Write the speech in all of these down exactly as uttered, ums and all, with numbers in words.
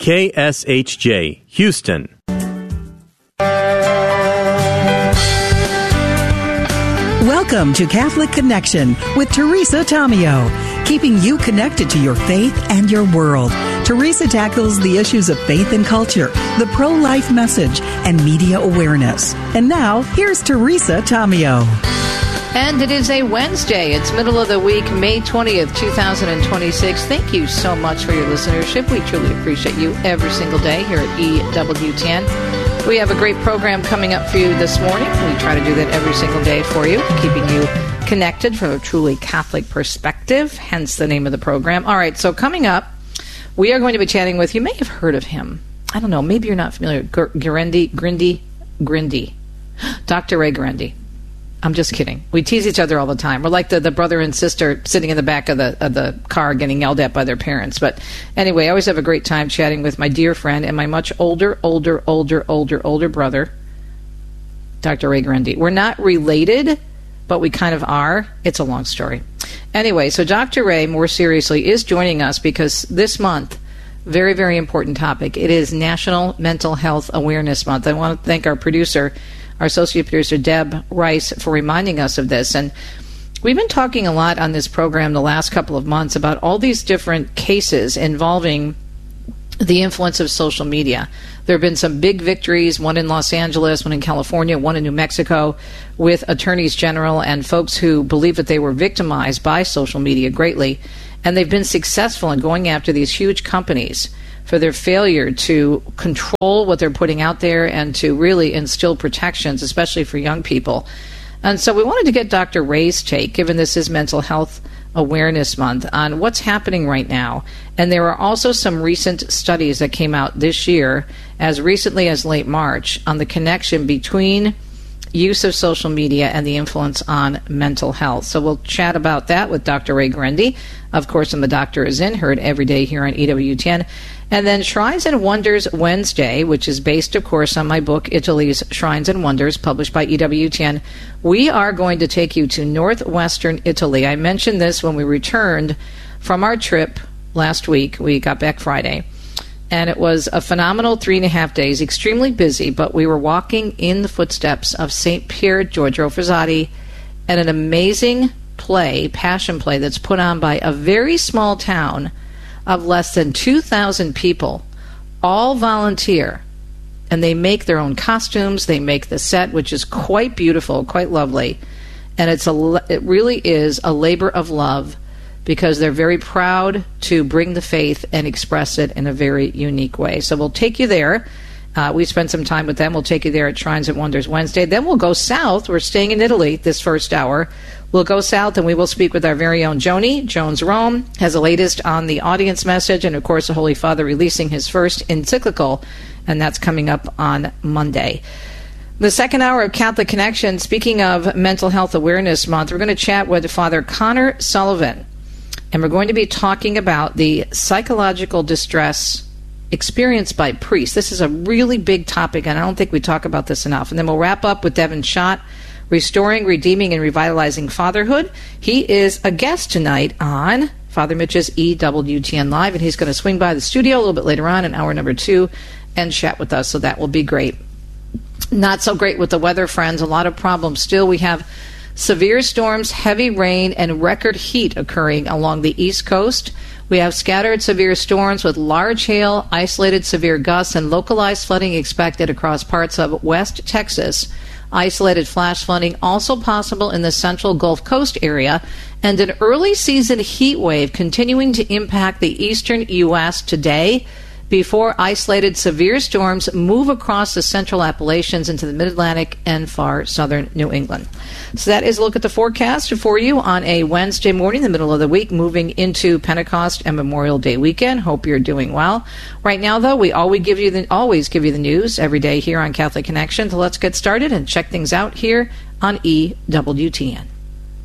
K S H J, Houston. Welcome to Catholic Connection with Teresa Tomeo, keeping you connected to your faith and your world. Teresa tackles the issues of faith and culture, the pro-life message, and media awareness. And now, here's Teresa Tomeo. And it is a Wednesday. It's middle of the week, May twentieth, twenty twenty-six. Thank you so much for your listenership. We truly appreciate you every single day here at E W T N. We have a great program coming up for you this morning. We try to do that every single day for you, keeping you connected from a truly Catholic perspective, hence the name of the program. All right, so coming up, we are going to be chatting with, you may have heard of him. I don't know, maybe you're not familiar. Guarendi, Grindy, Grindy. Doctor Ray Guarendi. I'm just kidding. We tease each other all the time. We're like the, the brother and sister sitting in the back of the of the car getting yelled at by their parents. But anyway, I always have a great time chatting with my dear friend and my much older, older, older, older, older brother, Doctor Ray Guarendi. We're not related, but we kind of are. It's a long story. Anyway, so Doctor Ray, more seriously, is joining us because this month, very, very important topic. It is National Mental Health Awareness Month. I want to thank our producer, our associate producer, Deb Rice, for reminding us of this. And we've been talking a lot on this program the last couple of months about all these different cases involving the influence of social media. There have been some big victories, one in Los Angeles, one in California, one in New Mexico, with attorneys general and folks who believe that they were victimized by social media greatly. And they've been successful in going after these huge companies for their failure to control what they're putting out there and to really instill protections, especially for young people. And so we wanted to get Doctor Ray's take, given this is Mental Health Awareness Month, on what's happening right now. And there are also some recent studies that came out this year, as recently as late March, on the connection between use of social media and the influence on mental health. So we'll chat about that with Doctor Ray Guarendi. Of course, and the doctor is in, heard every day here on E W T N. And then Shrines and Wonders Wednesday, which is based, of course, on my book, Italy's Shrines and Wonders, published by E W T N. We are going to take you to northwestern Italy. I mentioned this when we returned from our trip last week. We got back Friday. And it was a phenomenal three and a half days, extremely busy, but we were walking in the footsteps of Saint Pier Giorgio Frassati at an amazing play, passion play, that's put on by a very small town of less than two thousand people, all volunteer. And they make their own costumes, they make the set, which is quite beautiful, quite lovely. And it's a, it really is a labor of love, because they're very proud to bring the faith and express it in a very unique way. So we'll take you there. Uh, we spent some time with them. We'll take you there at Shrines and Wonders Wednesday. Then we'll go south. We're staying in Italy this first hour. We'll go south and we will speak with our very own Joni. Jones Rome has the latest on the audience message, and of course the Holy Father releasing his first encyclical, and that's coming up on Monday. The second hour of Catholic Connection, speaking of Mental Health Awareness Month, we're going to chat with Father Connor Sullivan. And we're going to be talking about the psychological distress experienced by priests. This is a really big topic, and I don't think we talk about this enough. And then we'll wrap up with Devin Schott, Restoring, Redeeming, and Revitalizing Fatherhood. He is a guest tonight on Father Mitch's E W T N Live, and he's going to swing by the studio a little bit later on in hour number two and chat with us, so that will be great. Not so great with the weather, friends. A lot of problems still. We have severe storms, heavy rain, and record heat occurring along the East Coast. We have scattered severe storms with large hail, isolated severe gusts, and localized flooding expected across parts of West Texas. Isolated flash flooding also possible in the central Gulf Coast area, and an early season heat wave continuing to impact the eastern U S today, before isolated severe storms move across the central Appalachians into the mid-Atlantic and far southern New England. So that is a look at the forecast for you on a Wednesday morning, the middle of the week, moving into Pentecost and Memorial Day weekend. Hope you're doing well. Right now, though, we always give you the, always give you the news every day here on Catholic Connection. So let's get started and check things out here on E W T N.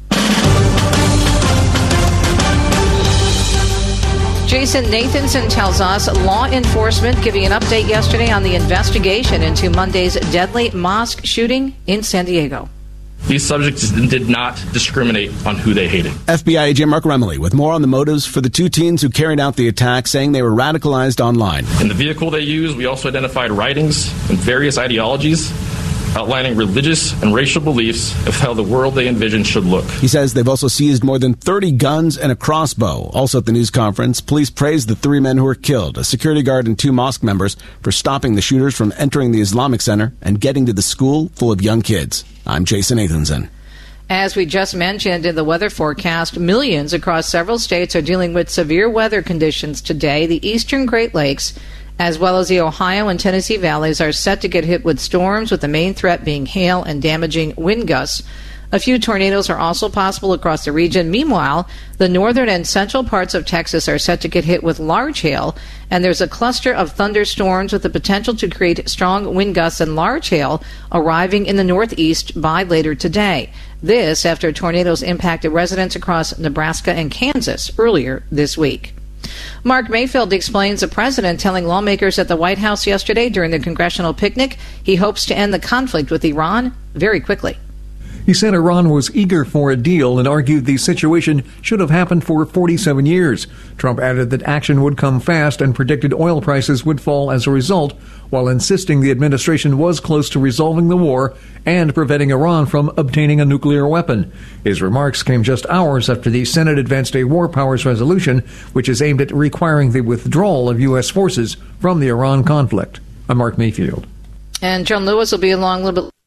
Jason Nathanson tells us law enforcement giving an update yesterday on the investigation into Monday's deadly mosque shooting in San Diego. These subjects did not discriminate on who they hated. F B I agent Mark Remley with more on the motives for the two teens who carried out the attack, saying they were radicalized online. In the vehicle they used, we also identified writings and various ideologies outlining religious and racial beliefs of how the world they envisioned should look. He says they've also seized more than thirty guns and a crossbow. Also at the news conference, police praised the three men who were killed, a security guard and two mosque members, for stopping the shooters from entering the Islamic Center and getting to the school full of young kids. I'm Jason Nathanson. As we just mentioned in the weather forecast, millions across several states are dealing with severe weather conditions today. The eastern Great Lakes, as well as the Ohio and Tennessee valleys, are set to get hit with storms, with the main threat being hail and damaging wind gusts. A few tornadoes are also possible across the region. Meanwhile, the northern and central parts of Texas are set to get hit with large hail, and there's a cluster of thunderstorms with the potential to create strong wind gusts and large hail arriving in the northeast by later today. This after tornadoes impacted residents across Nebraska and Kansas earlier this week. Mark Mayfield explains the president telling lawmakers at the White House yesterday during the congressional picnic he hopes to end the conflict with Iran very quickly. He said Iran was eager for a deal and argued the situation should have happened for forty-seven years. Trump added that action would come fast and predicted oil prices would fall as a result, while insisting the administration was close to resolving the war and preventing Iran from obtaining a nuclear weapon. His remarks came just hours after the Senate advanced a war powers resolution, which is aimed at requiring the withdrawal of U S forces from the Iran conflict. I'm Mark Mayfield. And John Lewis will be along a little bit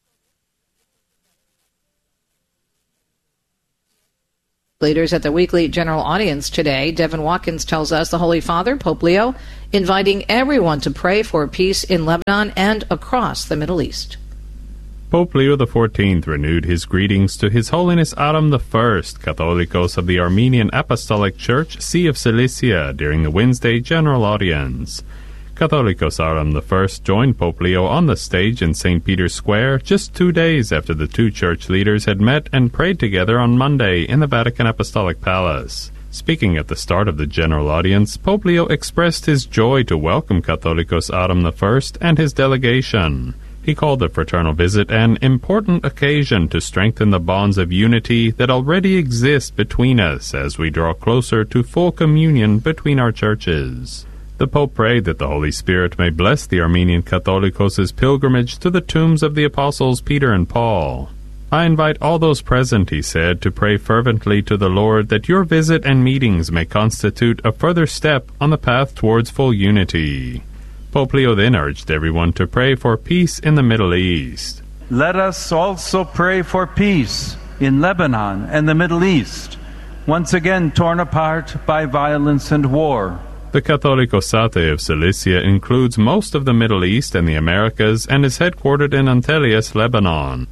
leaders at the weekly general audience today. Devin Watkins tells us the Holy Father, Pope Leo, inviting everyone to pray for peace in Lebanon and across the Middle East. Pope Leo the fourteenth renewed his greetings to His Holiness Adam the First, Catholicos of the Armenian Apostolic Church, See of Cilicia, during the Wednesday general audience. Catholicos Adam the First joined Pope Leo on the stage in Saint Peter's Square just two days after the two church leaders had met and prayed together on Monday in the Vatican Apostolic Palace. Speaking at the start of the general audience, Pope Leo expressed his joy to welcome Catholicos Adam the First and his delegation. He called the fraternal visit an important occasion to strengthen the bonds of unity that already exist between us as we draw closer to full communion between our churches. The Pope prayed that the Holy Spirit may bless the Armenian Catholicos' pilgrimage to the tombs of the apostles Peter and Paul. I invite all those present, he said, to pray fervently to the Lord that your visit and meetings may constitute a further step on the path towards full unity. Pope Leo then urged everyone to pray for peace in the Middle East. Let us also pray for peace in Lebanon and the Middle East, once again torn apart by violence and war. The Catholicosate of Cilicia includes most of the Middle East and the Americas and is headquartered in Antelias, Lebanon.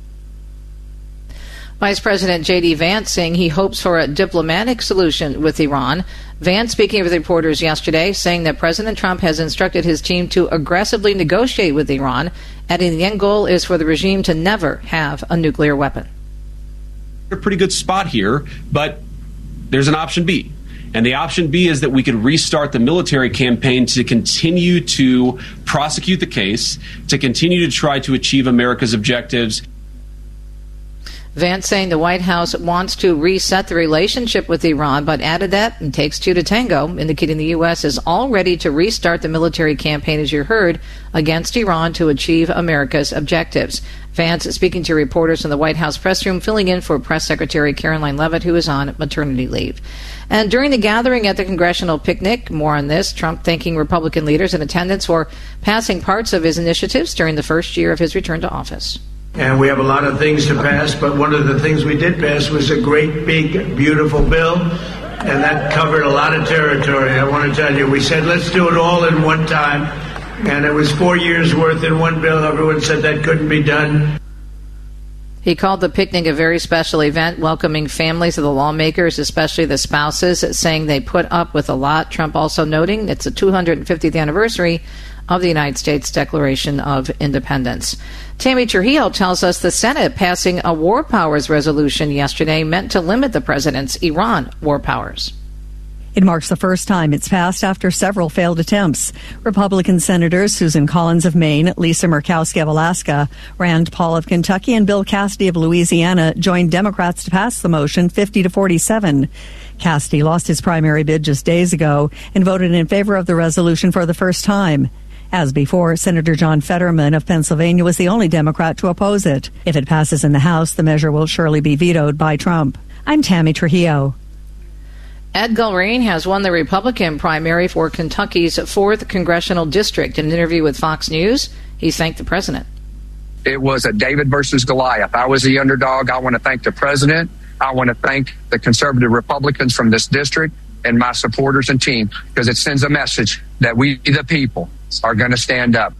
Vice President J D. Vance saying he hopes for a diplomatic solution with Iran. Vance speaking with reporters yesterday, saying that President Trump has instructed his team to aggressively negotiate with Iran, adding the end goal is for the regime to never have a nuclear weapon. A pretty good spot here, but there's an option B. And the option B is that we could restart the military campaign to continue to prosecute the case, to continue to try to achieve America's objectives. Vance saying the White House wants to reset the relationship with Iran, but added that it takes two to tango, indicating the U S is all ready to restart the military campaign, as you heard, against Iran to achieve America's objectives. Vance speaking to reporters in the White House press room, filling in for Press Secretary Caroline Leavitt, who is on maternity leave. And during the gathering at the congressional picnic, more on this, Trump thanking Republican leaders in attendance for passing parts of his initiatives during the first year of his return to office. And we have a lot of things to pass, but one of the things we did pass was a great, big, beautiful bill, and that covered a lot of territory. I want to tell you, we said, let's do it all in one time, and it was four years' worth in one bill. Everyone said that couldn't be done. He called the picnic a very special event, welcoming families of the lawmakers, especially the spouses, saying they put up with a lot. Trump also noting it's the two hundred fiftieth anniversary of the United States Declaration of Independence. Tammy Trujillo tells us the Senate passing a war powers resolution yesterday meant to limit the president's Iran war powers. It marks the first time it's passed after several failed attempts. Republican Senators Susan Collins of Maine, Lisa Murkowski of Alaska, Rand Paul of Kentucky, and Bill Cassidy of Louisiana joined Democrats to pass the motion fifty to forty-seven. Cassidy lost his primary bid just days ago and voted in favor of the resolution for the first time. As before, Senator John Fetterman of Pennsylvania was the only Democrat to oppose it. If it passes in the House, the measure will surely be vetoed by Trump. I'm Tammy Trujillo. Ed Gulrine has won the Republican primary for Kentucky's fourth congressional district. In an interview with Fox News, he thanked the president. It was a David versus Goliath. I was the underdog. I want to thank the president. I want to thank the conservative Republicans from this district and my supporters and team, because it sends a message that we, the people, are going to stand up.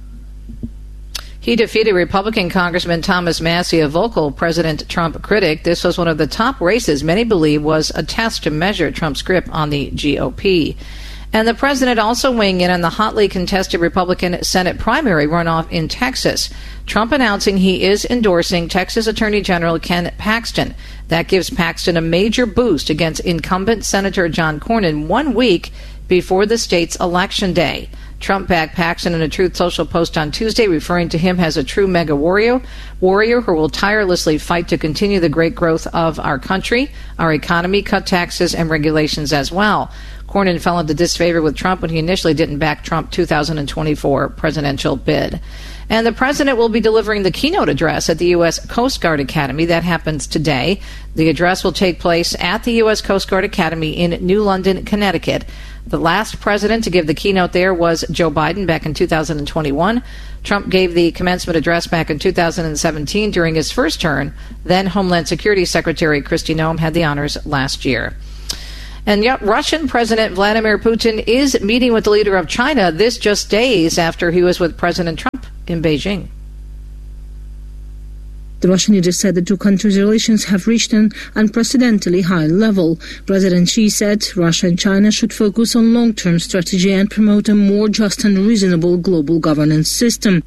He defeated Republican Congressman Thomas Massie, a vocal President Trump critic. This was one of the top races many believe was a test to measure Trump's grip on the G O P. And the president also weighing in on the hotly contested Republican Senate primary runoff in Texas. Trump announcing he is endorsing Texas Attorney General Ken Paxton. That gives Paxton a major boost against incumbent Senator John Cornyn one week before the state's election day. Trump backed Paxton in a Truth Social post on Tuesday, referring to him as a true mega warrior, warrior who will tirelessly fight to continue the great growth of our country, our economy, cut taxes and regulations as well. Cornyn fell into disfavor with Trump when he initially didn't back Trump's two thousand twenty-four presidential bid. And the president will be delivering the keynote address at the U S Coast Guard Academy. That happens today. The address will take place at the U S Coast Guard Academy in New London, Connecticut. The last president to give the keynote there was Joe Biden back in two thousand twenty-one. Trump gave the commencement address back in two thousand seventeen during his first term. Then Homeland Security Secretary Kristi Noem had the honors last year. And yet Russian President Vladimir Putin is meeting with the leader of China, this just days after he was with President Trump in Beijing. The Russian leader said the two countries' relations have reached an unprecedentedly high level. President Xi said Russia and China should focus on long-term strategy and promote a more just and reasonable global governance system.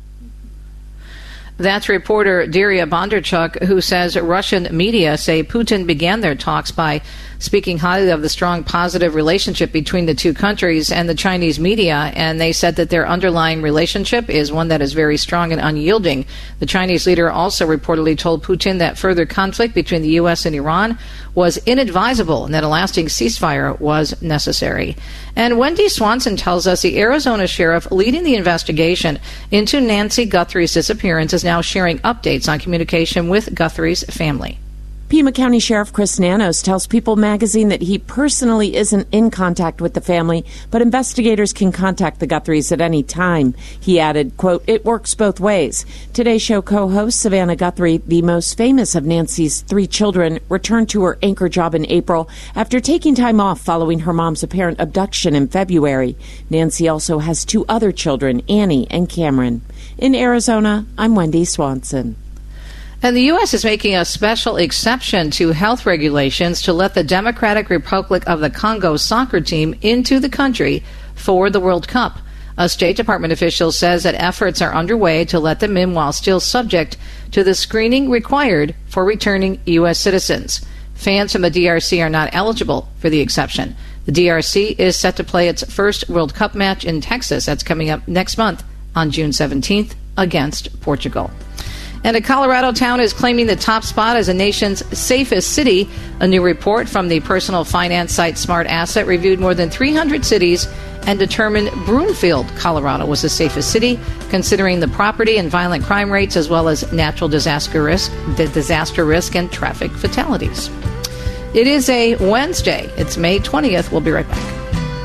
That's reporter Daria Bondarchuk, who says Russian media say Putin began their talks by speaking highly of the strong positive relationship between the two countries, and the Chinese media, and they said that their underlying relationship is one that is very strong and unyielding. The Chinese leader also reportedly told Putin that further conflict between the U S and Iran was inadvisable and that a lasting ceasefire was necessary. And Wendy Swanson tells us the Arizona sheriff leading the investigation into Nancy Guthrie's disappearance is now sharing updates on communication with Guthrie's family. Pima County Sheriff Chris Nanos tells People magazine that he personally isn't in contact with the family, but investigators can contact the Guthries at any time. He added, quote, "It works both ways." Today's show co-host Savannah Guthrie, the most famous of Nancy's three children, returned to her anchor job in April after taking time off following her mom's apparent abduction in February. Nancy also has two other children, Annie and Cameron. In Arizona, I'm Wendy Swanson. And the U S is making a special exception to health regulations to let the Democratic Republic of the Congo soccer team into the country for the World Cup. A State Department official says that efforts are underway to let them in while still subject to the screening required for returning U S citizens. Fans from the D R C are not eligible for the exception. The D R C is set to play its first World Cup match in Texas. That's coming up next month on June seventeenth against Portugal. And a Colorado town is claiming the top spot as the nation's safest city. A new report from the personal finance site Smart Asset reviewed more than three hundred cities and determined Broomfield, Colorado was the safest city, considering the property and violent crime rates as well as natural disaster risk, the disaster risk and traffic fatalities. It is a Wednesday. It's May twentieth. We'll be right back.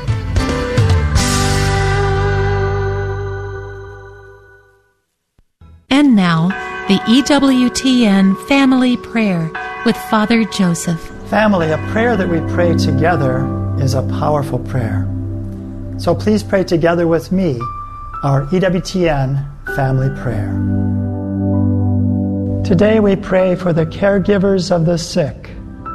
And now, the E W T N Family Prayer with Father Joseph. Family, a prayer that we pray together is a powerful prayer. So please pray together with me our E W T N Family Prayer. Today we pray for the caregivers of the sick.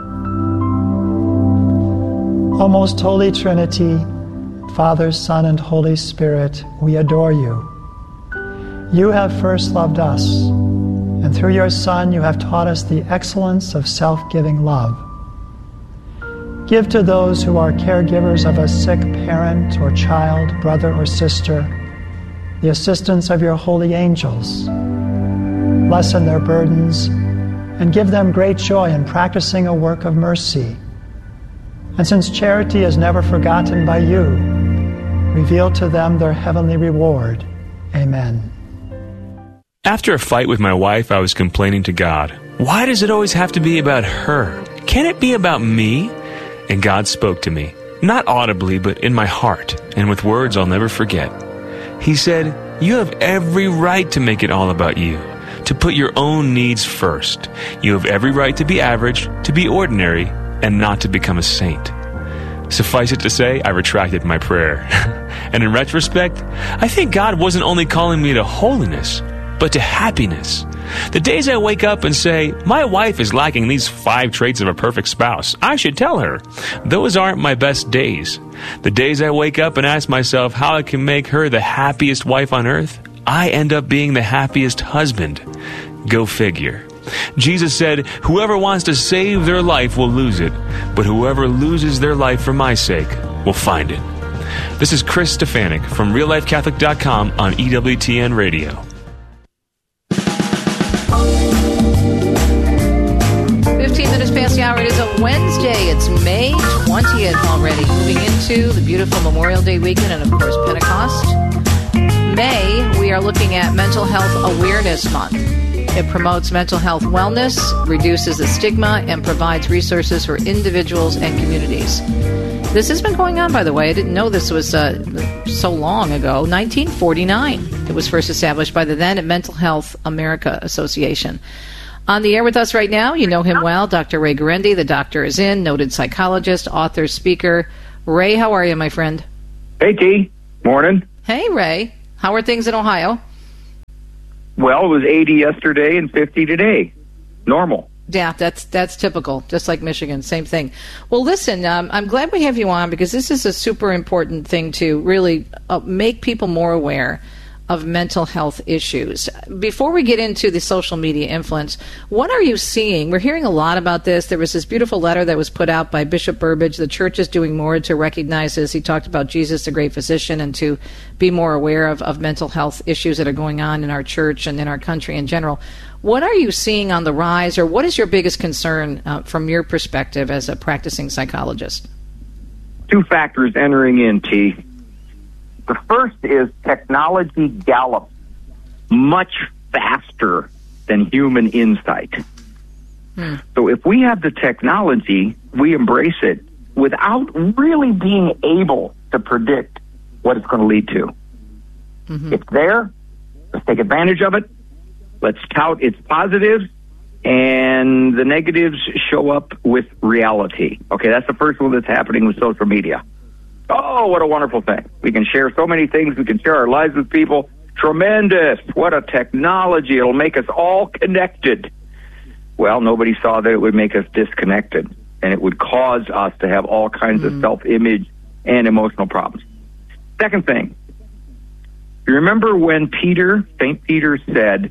O most holy Trinity, Father, Son, and Holy Spirit, we adore you. You have first loved us, and through your Son you have taught us the excellence of self-giving love. Give to those who are caregivers of a sick parent or child, brother or sister, the assistance of your holy angels. Lessen their burdens and give them great joy in practicing a work of mercy. And since charity is never forgotten by you, reveal to them their heavenly reward. Amen. After a fight with my wife, I was complaining to God. Why does it always have to be about her? Can it be about me? And God spoke to me, not audibly, but in my heart, and with words I'll never forget. He said, you have every right to make it all about you, to put your own needs first. You have every right to be average, to be ordinary, and not to become a saint. Suffice it to say, I retracted my prayer. And in retrospect, I think God wasn't only calling me to holiness, but to happiness. The days I wake up and say, my wife is lacking these five traits of a perfect spouse, I should tell her. Those aren't my best days. The days I wake up and ask myself how I can make her the happiest wife on earth, I end up being the happiest husband. Go figure. Jesus said, whoever wants to save their life will lose it, but whoever loses their life for my sake will find it. This is Chris Stefanik from real life catholic dot com on E W T N Radio. fifteen minutes past the hour. It is a Wednesday. It's May twentieth already. Moving into the beautiful Memorial Day weekend and, of course, Pentecost. May, we are looking at Mental Health Awareness Month. It promotes mental health wellness, reduces the stigma, and provides resources for individuals and communities. This has been going on, by the way. I didn't know this was uh, so long ago. nineteen forty-nine. It was first established by the then Mental Health America Association. On the air with us right now, you know him well, Doctor Ray Guarendi. The doctor is in, noted psychologist, author, speaker. Ray, how are you, my friend? Hey, T. Morning. Hey, Ray. How are things in Ohio? Well, it was eighty yesterday and fifty today. Normal. Yeah, that's that's typical, just like Michigan, same thing. Well, listen, um, I'm glad we have you on because this is a super important thing to really uh, make people more aware of mental health issues. Before we get into the social media influence, what are you seeing? We're hearing a lot about this. There was this beautiful letter that was put out by Bishop Burbidge. The church is doing more to recognize this. He talked about Jesus, the great physician, and to be more aware of, of mental health issues that are going on in our church and in our country in general. What are you seeing on the rise, or what is your biggest concern uh, from your perspective as a practicing psychologist? Two factors entering in, T. The first is technology gallops much faster than human insight. Hmm. So if we have the technology, we embrace it without really being able to predict what it's going to lead to. Mm-hmm. It's there. Let's take advantage of it. Let's tout its positives, and the negatives show up with reality. Okay, that's the first one that's happening with social media. Oh, what a wonderful thing. We can share so many things. We can share our lives with people. Tremendous. What a technology. It'll make us all connected. Well, nobody saw that it would make us disconnected, and it would cause us to have all kinds mm. of self-image and emotional problems. Second thing, you remember when Peter, Saint Peter said,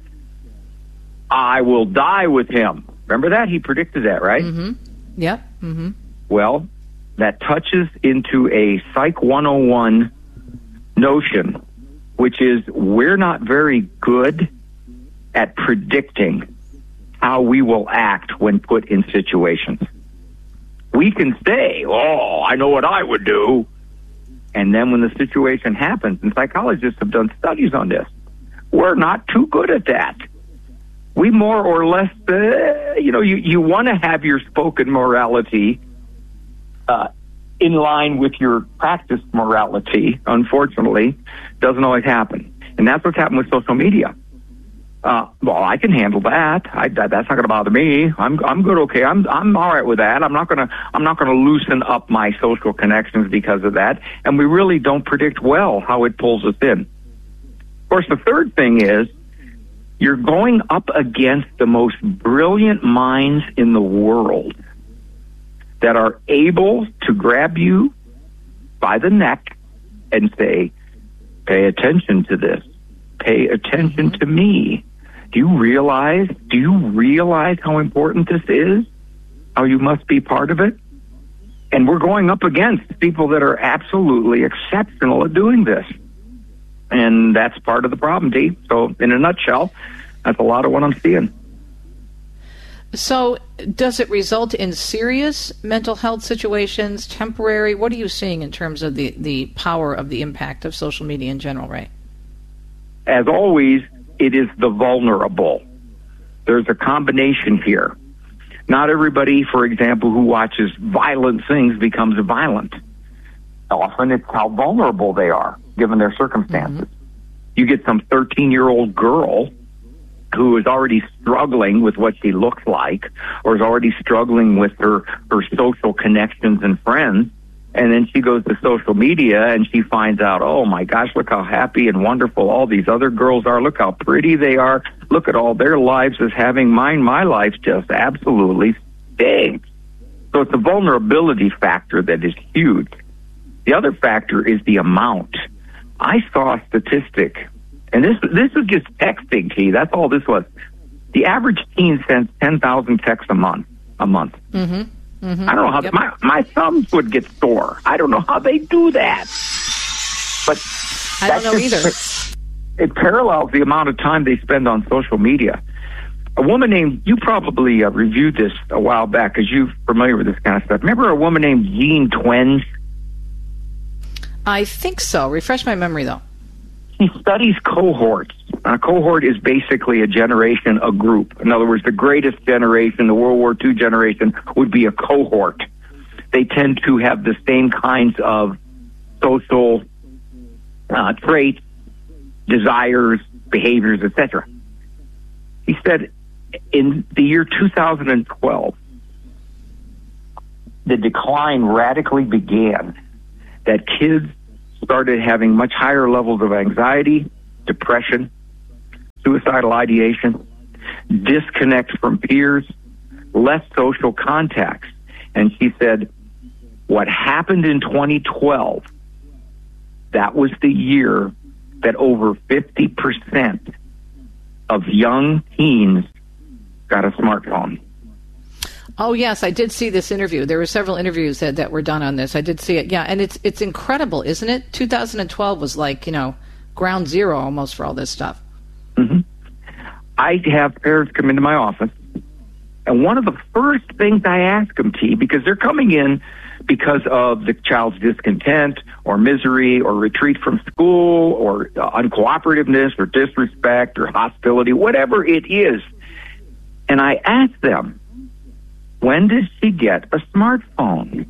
I will die with him. Remember that? He predicted that, right? Mm-hmm. Yep. Mm-hmm. Well, that touches into a Psych one oh one notion, which is we're not very good at predicting how we will act when put in situations. We can say, oh, I know what I would do. And then when the situation happens, and psychologists have done studies on this, we're not too good at that. We more or less, uh, you know, you, you want to have your spoken morality uh, in line with your practiced morality. Unfortunately, doesn't always happen. And that's what's happened with social media. Uh, well, I can handle that. I, that that's not going to bother me. I'm I'm good. Okay, I'm I'm all right with that. I'm not gonna I'm not gonna loosen up my social connections because of that. And we really don't predict well how it pulls us in. Of course, the third thing is you're going up against the most brilliant minds in the world that are able to grab you by the neck and say, "Pay attention to this. Pay attention to me. Do you realize, do you realize how important this is? How you must be part of it?" And we're going up against people that are absolutely exceptional at doing this. And that's part of the problem, T. So in a nutshell, that's a lot of what I'm seeing. So does it result in serious mental health situations, temporary? What are you seeing in terms of the, the power of the impact of social media in general, Ray? As always, it is the vulnerable. There's a combination here. Not everybody, for example, who watches violent things becomes violent. Often it's how vulnerable they are, given their circumstances. Mm-hmm. You get some thirteen-year-old girl who is already struggling with what she looks like, or is already struggling with her, her social connections and friends, and then she goes to social media and she finds out, oh my gosh, look how happy and wonderful all these other girls are. Look how pretty they are. Look at all their lives as having mine. My life just absolutely stinks. So it's a vulnerability factor that is huge. The other factor is the amount. I saw a statistic, and this this was just texting, T. That's all this was. The average teen sends ten thousand texts a month. A month. Mm-hmm. Mm-hmm. I don't know how yep. my my thumbs would get sore. I don't know how they do that. But I don't know either. It, it parallels the amount of time they spend on social media. A woman named, you probably uh, reviewed this a while back because you're familiar with this kind of stuff. Remember a woman named Jean Twenge? I think so. Refresh my memory, though. He studies cohorts. A cohort is basically a generation, a group. In other words, the greatest generation, the World War Two generation, would be a cohort. They tend to have the same kinds of social uh, traits, desires, behaviors, et cetera. He said in the year two thousand twelve, the decline radically began, that kids started having much higher levels of anxiety, depression, suicidal ideation, disconnect from peers, less social contacts. And she said, what happened in twenty twelve, that was the year that over fifty percent of young teens got a smartphone. Oh, yes, I did see this interview. There were several interviews that, that were done on this. I did see it. Yeah, and it's it's incredible, isn't it? two thousand twelve was like, you know, ground zero almost for all this stuff. Mm-hmm. I have parents come into my office, and one of the first things I ask them, T, because they're coming in because of the child's discontent or misery or retreat from school or uh, uncooperativeness or disrespect or hostility, whatever it is. And I ask them, when did she get a smartphone?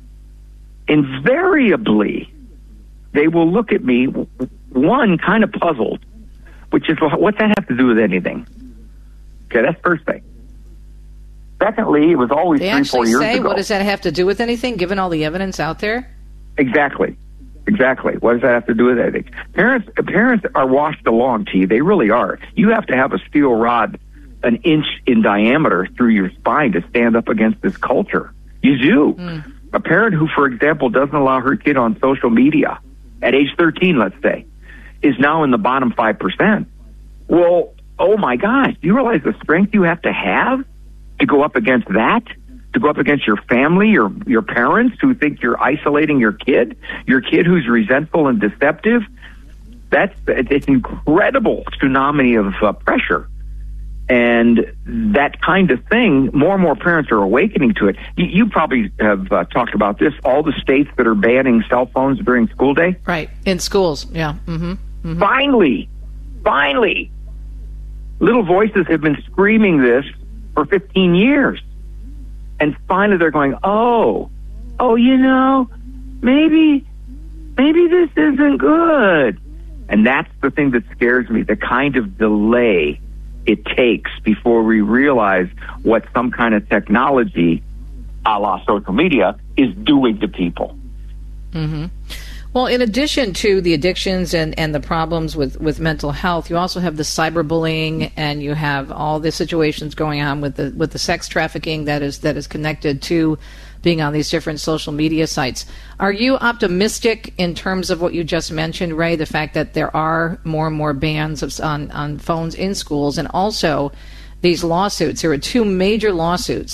Invariably, they will look at me, one, kind of puzzled, which is, what's that have to do with anything? Okay, that's first thing. Secondly, it was always they three, four years say, ago. What does that have to do with anything, given all the evidence out there? Exactly. Exactly. What does that have to do with anything? Parents, parents are washed along, T. They really are. You have to have a steel rod an inch in diameter through your spine to stand up against this culture. You do. Mm. A parent who, for example, doesn't allow her kid on social media at age thirteen, let's say, is now in the bottom five percent. Well, oh my gosh, do you realize the strength you have to have to go up against that? To go up against your family, your your parents who think you're isolating your kid, your kid who's resentful and deceptive? That's it's an incredible tsunami of uh, pressure. And that kind of thing, more and more parents are awakening to it. You, you probably have uh, talked about this, all the states that are banning cell phones during school day. Right, in schools, yeah. Mm-hmm. Mm-hmm. Finally, finally, little voices have been screaming this for fifteen years. And finally they're going, oh, oh, you know, maybe, maybe this isn't good. And that's the thing that scares me, the kind of delay it takes before we realize what some kind of technology, a la social media, is doing to people. Mm-hmm. Well, in addition to the addictions and, and the problems with, with mental health, you also have the cyberbullying, and you have all the situations going on with the with the sex trafficking that is that is connected to being on these different social media sites. Are you optimistic in terms of what you just mentioned, Ray, the fact that there are more and more bans of, on, on phones in schools, and also these lawsuits? There are two major lawsuits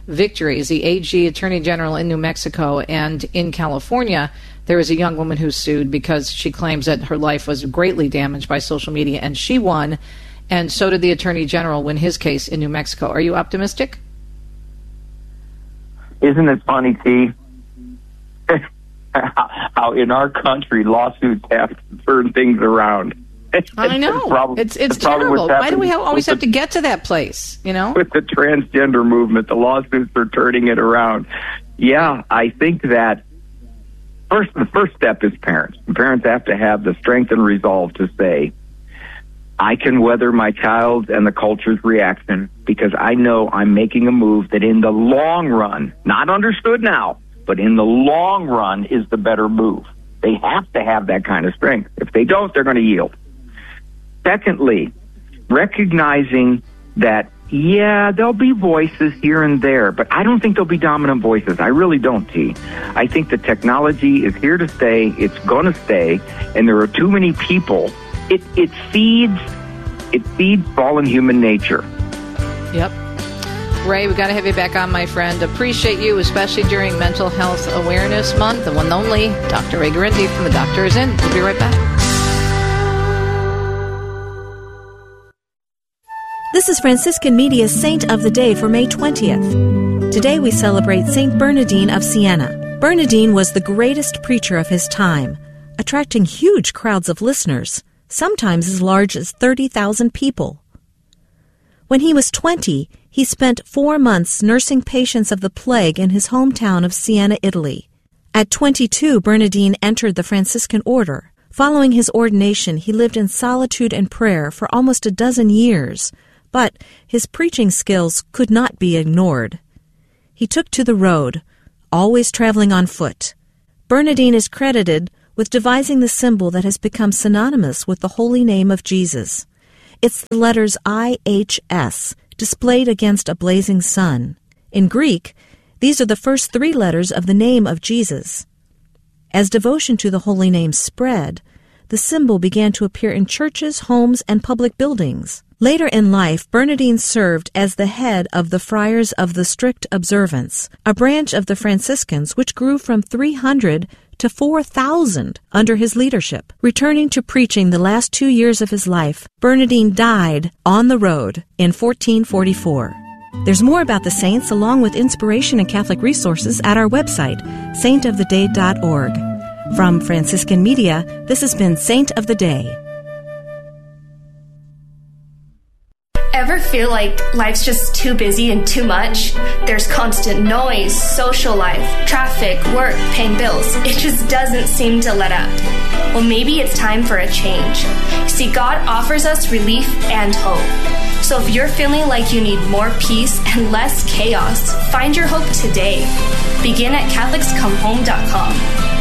victories. The A G, Attorney General in New Mexico, and in California, there was a young woman who sued because she claims that her life was greatly damaged by social media, and she won, and so did the Attorney General win his case in New Mexico. Are you optimistic? Isn't it funny, T, how in our country lawsuits have to turn things around? I know. Problem, it's it's terrible. Why do we have, always have to get to that place, you know? With the transgender movement, the lawsuits are turning it around. Yeah, I think that first the first step is parents. Parents have to have the strength and resolve to say, I can weather my child's and the culture's reaction because I know I'm making a move that in the long run, not understood now, but in the long run is the better move. They have to have that kind of strength. If they don't, they're going to yield. Secondly, recognizing that, yeah, there'll be voices here and there, but I don't think there'll be dominant voices. I really don't, T. I think the technology is here to stay. It's going to stay, and there are too many people. It it feeds it feeds fallen human nature. Yep. Ray, we got to have you back on, my friend. Appreciate you, especially during Mental Health Awareness Month. The one and only Doctor Ray Guarendi from The Doctor Is In. We'll be right back. This is Franciscan Media's Saint of the Day for May twentieth. Today we celebrate Saint Bernardine of Siena. Bernardine was the greatest preacher of his time, attracting huge crowds of listeners, sometimes as large as thirty thousand people. When he was twenty, he spent four months nursing patients of the plague in his hometown of Siena, Italy. At twenty-two, Bernardine entered the Franciscan order. Following his ordination, he lived in solitude and prayer for almost a dozen years, but his preaching skills could not be ignored. He took to the road, always traveling on foot. Bernardine is credited with devising the symbol that has become synonymous with the holy name of Jesus. It's the letters I H S, displayed against a blazing sun. In Greek, these are the first three letters of the name of Jesus. As devotion to the holy name spread, the symbol began to appear in churches, homes, and public buildings. Later in life, Bernardine served as the head of the Friars of the Strict Observance, a branch of the Franciscans which grew from three hundred to four thousand under his leadership. Returning to preaching the last two years of his life, Bernardine died on the road in fourteen forty-four. There's more about the saints along with inspiration and Catholic resources at our website, saint of the day dot org. From Franciscan Media, this has been Saint of the Day. Ever feel like life's just too busy and too much? There's constant noise, social life, traffic, work, paying bills. It just doesn't seem to let up. Well, maybe it's time for a change. See, God offers us relief and hope. So if you're feeling like you need more peace and less chaos, find your hope today. Begin at Catholics Come Home dot com.